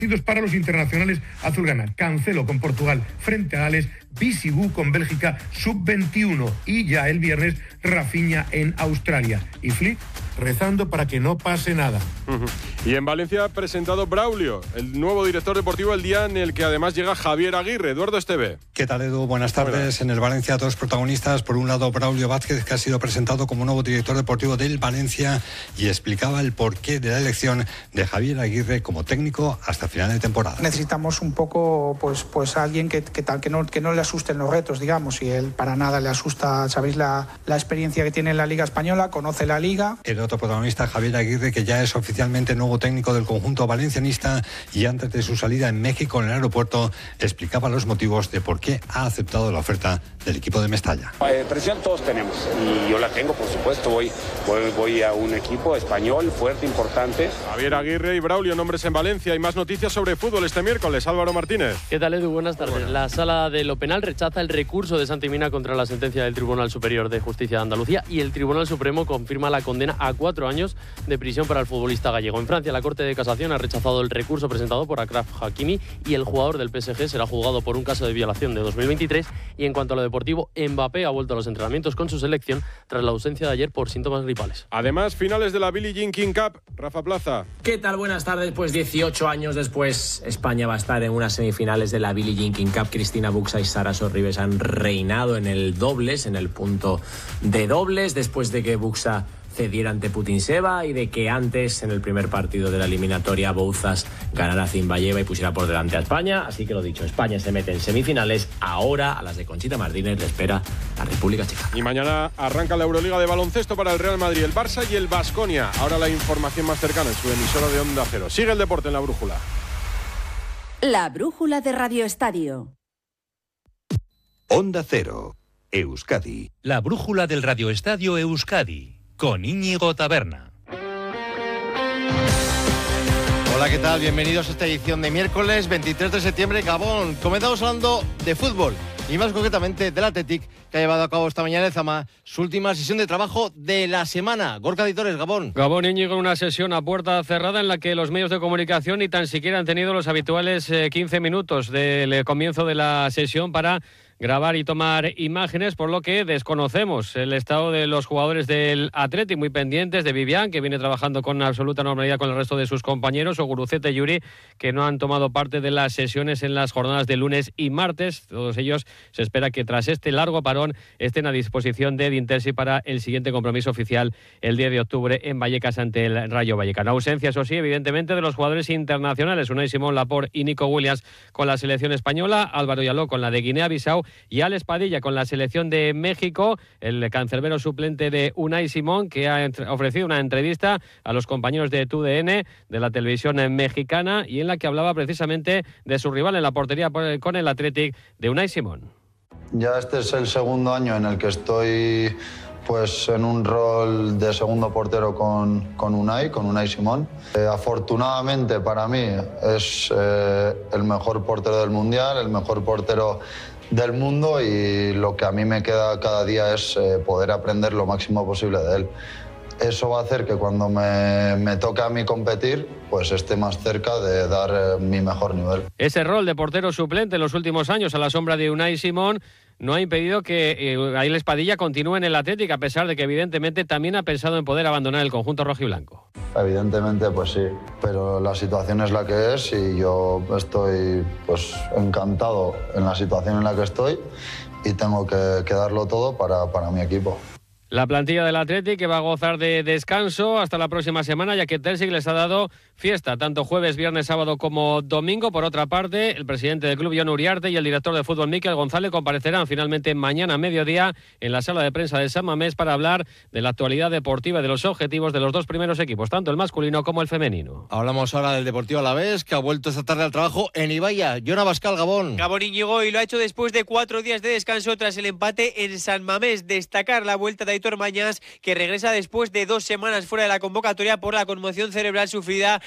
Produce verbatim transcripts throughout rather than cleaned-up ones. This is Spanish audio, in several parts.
Para los internacionales azulgrana, Cancelo con Portugal frente a Gales, Bisigú con Bélgica sub veintiuno y ya el viernes Rafinha en Australia. Y Flick rezando para que no pase nada. Uh-huh. Y en Valencia ha presentado Braulio, el nuevo director deportivo, el día en el que además llega Javier Aguirre. Eduardo Esteve. ¿Qué tal, Edu? Buenas tardes. Buenas. En el Valencia, dos protagonistas. Por un lado, Braulio Vázquez, que ha sido presentado como nuevo director deportivo del Valencia y explicaba el porqué de la elección de Javier Aguirre como técnico hasta final de temporada. Necesitamos un poco, pues, pues alguien que, que, tal, que, no, que no le asusten los retos, digamos, y él para nada le asusta. Sabéis la, la experiencia que tiene en la Liga Española, conoce la Liga. El otro protagonista, Javier Aguirre, que ya es oficialmente nuevo técnico del conjunto valencianista y antes de su salida en México en el aeropuerto explicaba los motivos de por qué ha aceptado la oferta del equipo de Mestalla. Eh, presión todos tenemos y yo la tengo, por supuesto. Voy, voy, voy a un equipo español fuerte, importante. Javier Aguirre y Braulio, nombres en Valencia. Y más noticias sobre fútbol este miércoles. Álvaro Martínez. ¿Qué tal, Edu? Buenas tardes. Buenas. La Sala de lo Penal rechaza el recurso de Santi Mina contra la sentencia del Tribunal Superior de Justicia de Andalucía y el Tribunal Supremo confirma la condena a cuatro años de prisión para el futbolista gallego. En Francia, la Corte de Casación ha rechazado el recurso presentado por Achraf Hakimi y el jugador del P S G será juzgado por un caso de violación de dos mil veintitrés. Y en cuanto a lo deportivo, Mbappé ha vuelto a los entrenamientos con su selección tras la ausencia de ayer por síntomas gripales. Además, finales de la Billie Jean King Cup. Rafa Plaza. ¿Qué tal? Buenas tardes. Pues dieciocho años después, España va a estar en unas semifinales de la Billie Jean King Cup. Cristina Buxa y Sara Sorribes han reinado en el dobles, en el punto de dobles, después de que Buxa cediera ante Putintseva y de que antes, en el primer partido de la eliminatoria, Bouzas ganara a Zimbayeva y pusiera por delante a España. Así que lo dicho, España se mete en semifinales. Ahora a las de Conchita Martínez le espera la República Checa. Y mañana arranca la Euroliga de baloncesto para el Real Madrid, el Barça y el Baskonia. Ahora la información más cercana en su emisora de Onda Cero. Sigue el deporte en La Brújula. La Brújula de Radio Estadio. Onda Cero, Euskadi. La Brújula del Radio Estadio Euskadi, con Íñigo Taberna. Hola, ¿qué tal? Bienvenidos a esta edición de miércoles veintitrés de septiembre, Gabón. Comenzamos hablando de fútbol y más concretamente del Athletic, que ha llevado a cabo esta mañana en Zama su última sesión de trabajo de la semana. Gorka Editores, Gabón. Gabón, Íñigo, una sesión a puerta cerrada en la que los medios de comunicación ni tan siquiera han tenido los habituales eh, quince minutos del comienzo de la sesión para grabar y tomar imágenes, por lo que desconocemos el estado de los jugadores del Athletic, muy pendientes de Vivian, que viene trabajando con absoluta normalidad con el resto de sus compañeros, o Guruceta y Yuri, que no han tomado parte de las sesiones en las jornadas de lunes y martes. Todos ellos se espera que tras este largo parón estén a disposición de Dintersi para el siguiente compromiso oficial el diez de octubre en Vallecas ante el Rayo Vallecano. Ausencia, eso sí, evidentemente, de los jugadores internacionales, Unai Simón, Laporte y Nico Williams con la selección española, Álvaro Yaló con la de Guinea-Bissau y Alex Padilla con la selección de México, el cancerbero suplente de Unai Simón, que ha ofrecido una entrevista a los compañeros de T U D N, de la televisión mexicana, y en la que hablaba precisamente de su rival en la portería con el Athletic, de Unai Simón. Ya este es el segundo año en el que estoy pues en un rol de segundo portero con, con Unai, con Unai Simón. Eh, afortunadamente para mí es eh, el mejor portero del Mundial, el mejor portero del mundo, y lo que a mí me queda cada día es eh, poder aprender lo máximo posible de él. Eso va a hacer que cuando me, me toque a mí competir, pues esté más cerca de dar eh, mi mejor nivel. Ese rol de portero suplente en los últimos años a la sombra de Unai Simón no ha impedido que eh, Alex Padilla continúe en el Athletic, a pesar de que evidentemente también ha pensado en poder abandonar el conjunto rojiblanco. Evidentemente, pues sí, pero la situación es la que es y yo estoy pues encantado en la situación en la que estoy y tengo que, que darlo todo para, para mi equipo. La plantilla del Athletic, que va a gozar de descanso hasta la próxima semana, ya que Terzic les ha dado fiesta tanto jueves, viernes, sábado como domingo. Por otra parte, el presidente del club, Jon Uriarte, y el director de fútbol, Mikel González, comparecerán finalmente mañana a mediodía en la sala de prensa de San Mamés para hablar de la actualidad deportiva y de los objetivos de los dos primeros equipos, tanto el masculino como el femenino. Hablamos ahora del Deportivo Alavés, que ha vuelto esta tarde al trabajo en Ibaya. Jon Abascal, Gabón. Gabón, Íñigo, y lo ha hecho después de cuatro días de descanso tras el empate en San Mamés. Destacar la vuelta de Aitor Mañas, que regresa después de dos semanas fuera de la convocatoria por la conmoción cerebral sufrida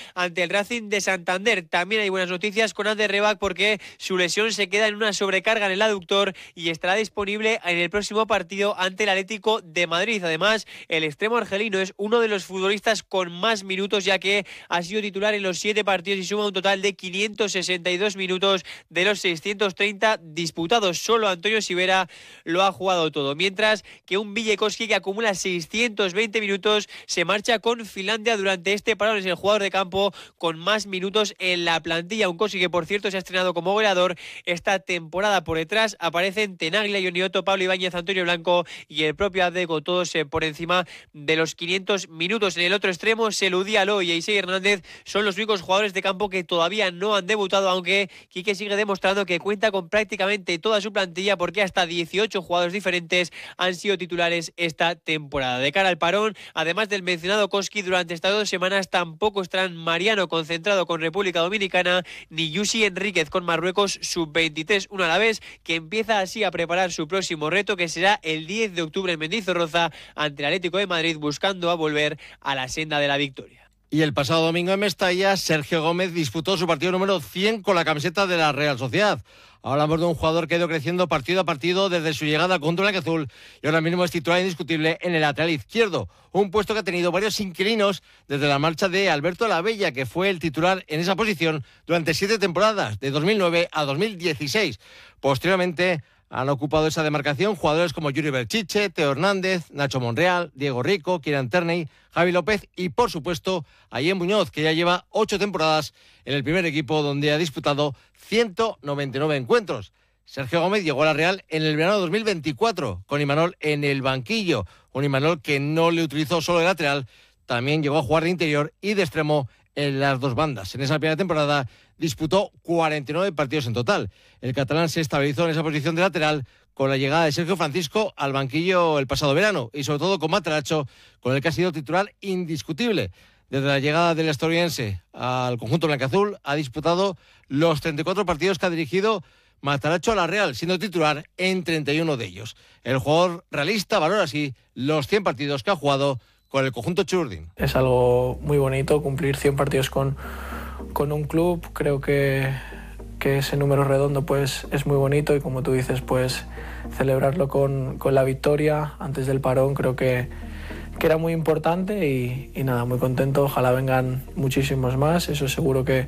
ante el Racing de Santander. También hay buenas noticias con Ander Rebak porque su lesión se queda en una sobrecarga en el aductor y estará disponible en el próximo partido ante el Atlético de Madrid. Además, el extremo argelino es uno de los futbolistas con más minutos, ya que ha sido titular en los siete partidos y suma un total de quinientos sesenta y dos minutos de los seiscientos treinta disputados. Solo Antonio Sivera lo ha jugado todo, mientras que un Villekoski que acumula seiscientos veinte minutos se marcha con Finlandia durante este parón. Es el jugador de campo con más minutos en la plantilla. Un Koski que, por cierto, se ha estrenado como goleador esta temporada. Por detrás aparecen Tenaglia, Jonioto, Pablo Ibáñez, Antonio Blanco y el propio Adego, todos eh, por encima de los quinientos minutos. En el otro extremo, Selou Diallo y Eisei Hernández son los únicos jugadores de campo que todavía no han debutado, aunque Quique sigue demostrando que cuenta con prácticamente toda su plantilla porque hasta dieciocho jugadores diferentes han sido titulares esta temporada. De cara al parón, además del mencionado Koski, durante estas dos semanas tampoco estarán Mariano, concentrado con República Dominicana, ni Yusi Enríquez con Marruecos sub veintitrés, un Alavés que empieza así a preparar su próximo reto, que será el diez de octubre en Mendizorroza ante el Atlético de Madrid, buscando a volver a la senda de la victoria. Y el pasado domingo en Mestalla, Sergio Gómez disputó su partido número cien con la camiseta de la Real Sociedad. Hablamos de un jugador que ha ido creciendo partido a partido desde su llegada al conjunto blanquiazul y ahora mismo es titular indiscutible en el lateral izquierdo, un puesto que ha tenido varios inquilinos desde la marcha de Alberto Lavella, que fue el titular en esa posición durante siete temporadas, de dos mil nueve a dos mil dieciséis. Posteriormente han ocupado esa demarcación jugadores como Yuri Berchiche, Teo Hernández, Nacho Monreal, Diego Rico, Kieran Terney, Javi López y, por supuesto, Ayem Muñoz, que ya lleva ocho temporadas en el primer equipo, donde ha disputado ciento noventa y nueve encuentros. Sergio Gómez llegó a la Real en el verano de dos mil veinticuatro, con Imanol en el banquillo. Un Imanol que no le utilizó solo de lateral, también llegó a jugar de interior y de extremo en las dos bandas. En esa primera temporada disputó cuarenta y nueve partidos en total. El catalán se estabilizó en esa posición de lateral con la llegada de Sergio Francisco al banquillo el pasado verano y sobre todo con Matarazzo, con el que ha sido titular indiscutible. Desde la llegada del asturiense al conjunto blanquiazul ha disputado los treinta y cuatro partidos que ha dirigido Matarazzo a la Real, siendo titular en treinta y uno de ellos. El jugador realista valora así los cien partidos que ha jugado con el conjunto Churdin. Es algo muy bonito cumplir cien partidos con, con un club. Creo que, que ese número redondo pues, es muy bonito y, como tú dices, pues celebrarlo con, con la victoria antes del parón creo que, que era muy importante y, y nada, muy contento. Ojalá vengan muchísimos más, eso seguro que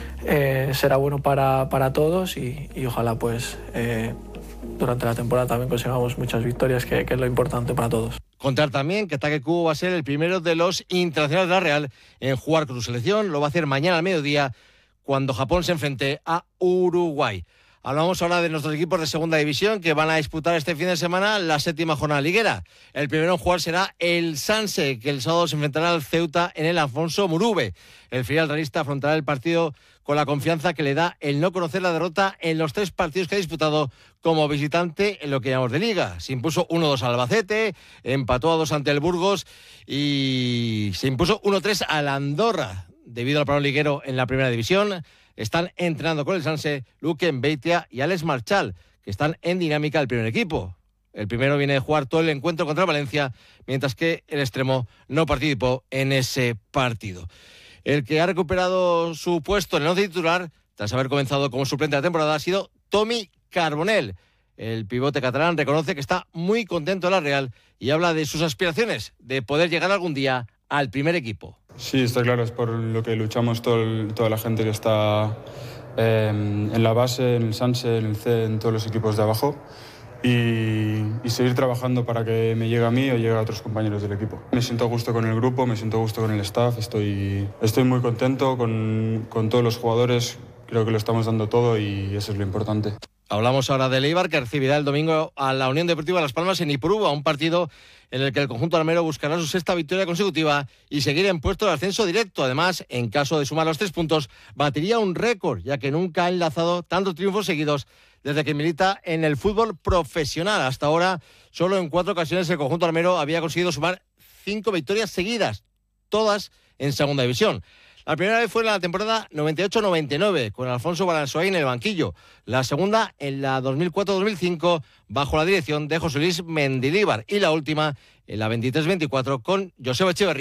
eh, será bueno para, para todos y, y ojalá pues eh, durante la temporada también consigamos muchas victorias, que, que es lo importante para todos. Contar también que Take Kubo va a ser el primero de los internacionales de la Real en jugar con su selección. Lo va a hacer mañana al mediodía cuando Japón se enfrente a Uruguay. Hablamos ahora de nuestros equipos de segunda división que van a disputar este fin de semana la séptima jornada liguera. El primero en jugar será el Sanse, que el sábado se enfrentará al Ceuta en el Alfonso Murube. El filial realista afrontará el partido con la confianza que le da el no conocer la derrota en los tres partidos que ha disputado como visitante en lo que llamamos de liga. Se impuso uno dos al Albacete, empató a dos ante el Burgos y se impuso uno tres al Andorra. Debido al parón liguero en la primera división, están entrenando con el Sanse Luque Mbeitia y Alex Marchal, que están en dinámica del primer equipo. El primero viene de jugar todo el encuentro contra Valencia, mientras que el extremo no participó en ese partido. El que ha recuperado su puesto en el once titular, tras haber comenzado como suplente de la temporada, ha sido Tommy Carbonell. El pivote catalán reconoce que está muy contento de la Real y habla de sus aspiraciones de poder llegar algún día al primer equipo. Sí, está claro, es por lo que luchamos todo el, toda la gente que está eh, en la base, en el Sanse, en el C, en todos los equipos de abajo y, y seguir trabajando para que me llegue a mí o llegue a otros compañeros del equipo. Me siento a gusto con el grupo, me siento a gusto con el staff, estoy, estoy muy contento con, con todos los jugadores, creo que lo estamos dando todo y eso es lo importante. Hablamos ahora del Eibar, que recibirá el domingo a la Unión Deportiva Las Palmas en Ipurú, a un partido en el que el conjunto almero buscará su sexta victoria consecutiva y seguir en puesto de ascenso directo. Además, en caso de sumar los tres puntos, batiría un récord, ya que nunca ha enlazado tantos triunfos seguidos desde que milita en el fútbol profesional. Hasta ahora, solo en cuatro ocasiones el conjunto almero había conseguido sumar cinco victorias seguidas, todas en segunda división. La primera vez fue en la temporada noventa y ocho noventa y nueve, con Alfonso Balansoay en el banquillo. La segunda en la dos mil cuatro dos mil cinco, bajo la dirección de José Luis Mendilíbar. Y la última en la veintitrés veinticuatro, con Joseba Echeverría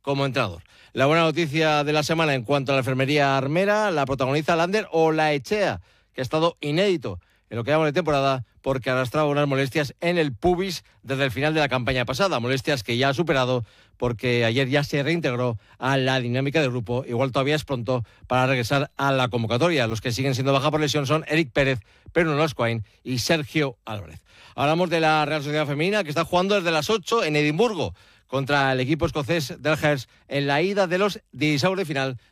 como entrenador. La buena noticia de la semana en cuanto a la enfermería armera la protagoniza Lander Olaechea, que ha estado inédito en lo que llamamos de temporada porque arrastraba unas molestias en el pubis desde el final de la campaña pasada, molestias que ya ha superado porque ayer ya se reintegró a la dinámica del grupo. Igual todavía es pronto para regresar a la convocatoria. Los que siguen siendo baja por lesión son Eric Pérez, Pedro Nosquain y Sergio Álvarez. Hablamos de la Real Sociedad Femenina, que está jugando desde las ocho en Edimburgo contra el equipo escocés del Hearts en la ida de los dieciseis de final